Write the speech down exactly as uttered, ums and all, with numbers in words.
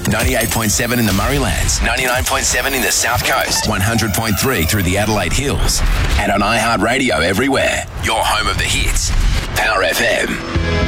ninety-eight point seven in the Murraylands, ninety-nine point seven in the South Coast, one hundred point three through the Adelaide Hills, and on iHeartRadio everywhere. Your home of the hits. Power F M.